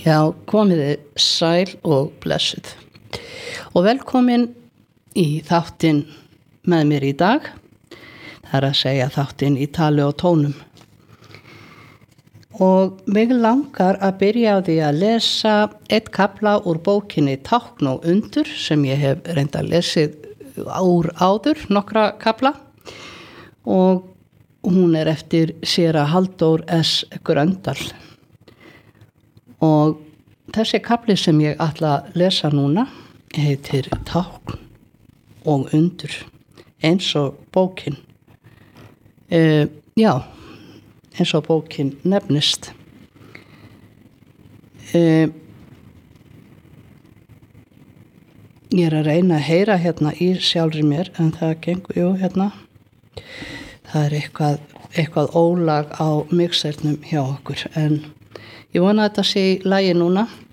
Já, komiði sæl og blessuð og velkomin í þáttinn með mér í dag. Það er að segja þáttinn í tali og tónum. Og mig langar að byrja á því að lesa eitt kafla úr bókinni Tákn og undur sem ég hef reyndar lesið úr áður, nokkra kafla, og hún er eftir séra Halldór S. Gröndal. Og þessi kafli sem ég ætla að lesa núna heitir Tákn og undur, eins og bókin. Eins og bókin nefnist. Ég er að reyna að heyra hérna í sjálfri mér, en það gengur, hérna. Það er eitthvað ólag á mixernum hjá okkur, en ég vona að þetta sé í lagi núna.